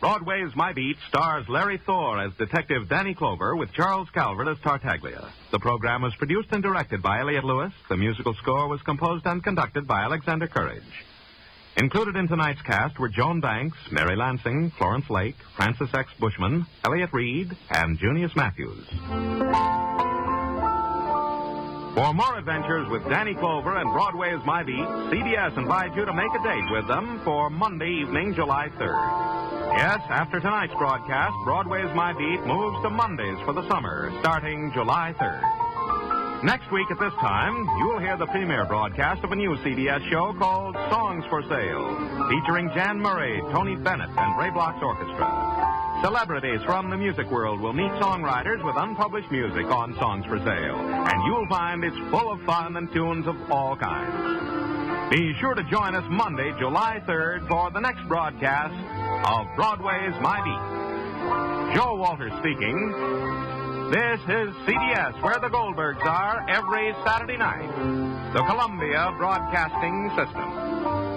Broadway's My Beat stars Larry Thor as Detective Danny Clover with Charles Calvert as Tartaglia. The program was produced and directed by Elliott Lewis. The musical score was composed and conducted by Alexander Courage. Included in tonight's cast were Joan Banks, Mary Lansing, Florence Lake, Francis X. Bushman, Elliott Reed, and Junius Matthews. For more adventures with Danny Clover and Broadway's My Beat, CBS invites you to make a date with them for Monday evening, July 3rd. Yes, after tonight's broadcast, Broadway's My Beat moves to Mondays for the summer, starting July 3rd. Next week at this time, you'll hear the premiere broadcast of a new CBS show called Songs for Sale, featuring Jan Murray, Tony Bennett, and Ray Bloch's orchestra. Celebrities from the music world will meet songwriters with unpublished music on Songs for Sale, and you'll find it's full of fun and tunes of all kinds. Be sure to join us Monday, July 3rd, for the next broadcast of Broadway's My Beat. Joe Walters speaking. This is CBS, where the Goldbergs are every Saturday night. The Columbia Broadcasting System.